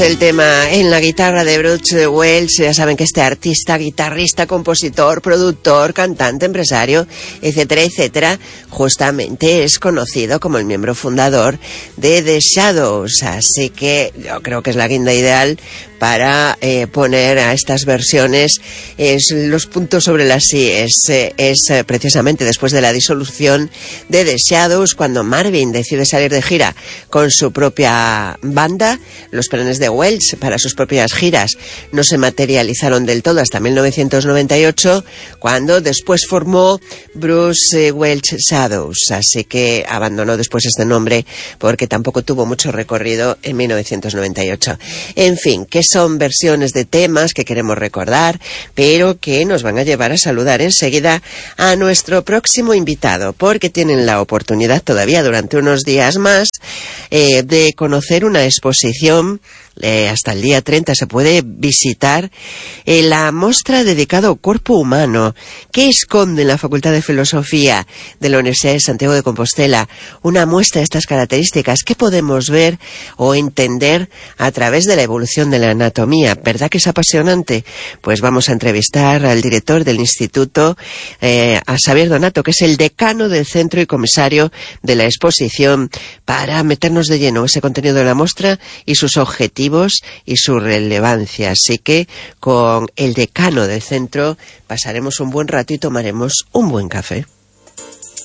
El tema en la guitarra de Bruce Welch. Ya saben que este artista, guitarrista, compositor, productor, cantante, empresario, etcétera, etcétera, justamente es conocido como el miembro fundador de The Shadows. Así que yo creo que es la guinda ideal para poner a estas versiones los puntos sobre las i. Es precisamente después de la disolución de The Shadows cuando Marvin decide salir de gira con su propia banda. Los planes de Welch para sus propias giras no se materializaron del todo hasta 1998, cuando después formó Bruce Welch Shadows. Así que abandonó después este nombre porque tampoco tuvo mucho recorrido en 1998. En fin, que son versiones de temas que queremos recordar, pero que nos van a llevar a saludar enseguida a nuestro próximo invitado, porque tienen la oportunidad todavía durante unos días más de conocer una exposición. Hasta el día 30 se puede visitar la muestra dedicada al cuerpo humano que esconde en la Facultad de Filosofía de la Universidad de Santiago de Compostela. Una muestra de estas características que podemos ver o entender a través de la evolución de la anatomía. ¿Verdad que es apasionante? Pues vamos a entrevistar al director del instituto, a Xavier Donato, que es el decano del centro y comisario de la exposición, para meternos de lleno en ese contenido de la muestra y sus objetivos y su relevancia. Así que con el decano del centro pasaremos un buen rato y tomaremos un buen café.